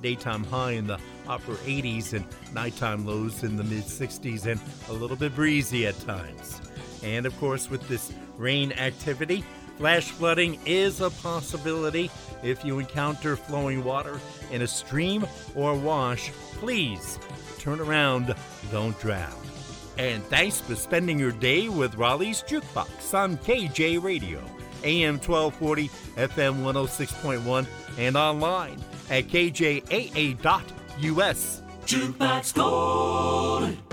daytime high in the upper 80s and nighttime lows in the mid-60s and a little bit breezy at times. And of course, with this rain activity, flash flooding is a possibility. If you encounter flowing water in a stream or wash, please turn around, don't drown. And thanks for spending your day with Raleigh's Jukebox on KJ Radio, AM 1240, FM 106.1, and online at kjaa.us. Jukebox Gold.